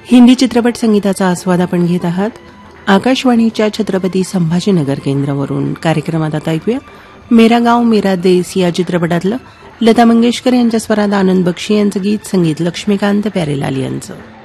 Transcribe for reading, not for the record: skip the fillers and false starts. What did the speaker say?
हिंदी चित्रपट संगीताचा आस्वाद आपण घेत आहात आकाशवाणीच्या छत्रपती संभाजीनगर केंद्रावरून. कार्यक्रमात आता ऐकूया मेरा गाव मेरा देश या चित्रपटातलं लता मंगेशकर यांच्या स्वरात आनंद बक्षी यांचं गीत, संगीत लक्ष्मीकांत प्यारेलाल यांचं.